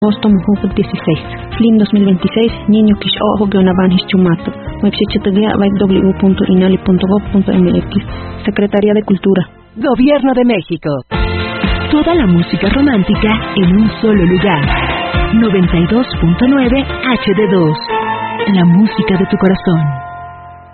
agosto Mujucut 16. Flim 2026, Niño Kishojo Guionaban Chumato. www.inali.gov.mx. Secretaría de Cultura. Gobierno de México. Toda la música romántica en un solo lugar. 92.9 HD2. La música de tu corazón.